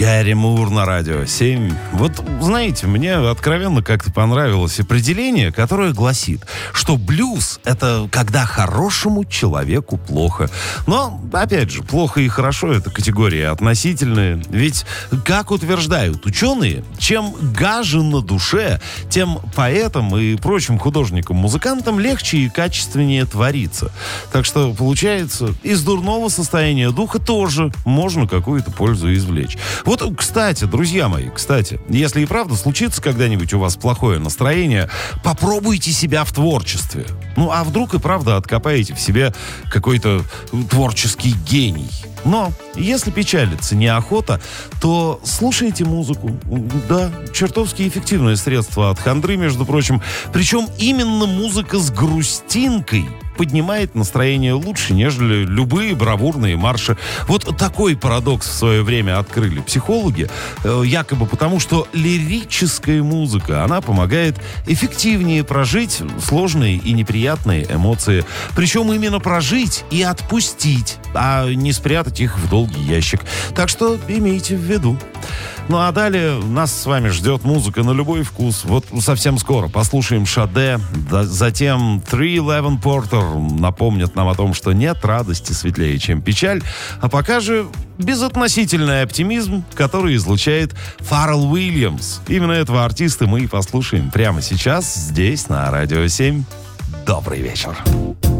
Гэри Мур на радио 7. Вот, знаете, мне откровенно как-то понравилось определение, которое гласит, что блюз — это когда хорошему человеку плохо. Но, опять же, плохо и хорошо — это категории относительные. Ведь, как утверждают ученые, чем гаже на душе, тем поэтам и прочим художникам-музыкантам легче и качественнее творится. Так что, получается, из дурного состояния духа тоже можно какую-то пользу извлечь. Вот, кстати, друзья мои, если и правда случится когда-нибудь у вас плохое настроение, попробуйте себя в творчестве. Ну, а вдруг и правда откопаете в себе какой-то творческий гений. Но если печалиться неохота, то слушайте музыку. Да, чертовски эффективное средство от хандры, между прочим. Причем именно музыка с грустинкой поднимает настроение лучше, нежели любые бравурные марши. Вот такой парадокс в свое время открыли психологи, якобы потому, что лирическая музыка, она помогает эффективнее прожить сложные и неприятные эмоции. Причем именно прожить и отпустить, а не спрятать их в долгий ящик. Так что имейте в виду. Ну а далее нас с вами ждет музыка на любой вкус. Вот совсем скоро послушаем Шаде, затем 311 Porter напомнят нам о том, что нет радости светлее, чем печаль. А пока же безотносительный оптимизм, который излучает Фаррелл Уильямс. Именно этого артиста мы и послушаем прямо сейчас здесь, на Радио 7. Добрый вечер.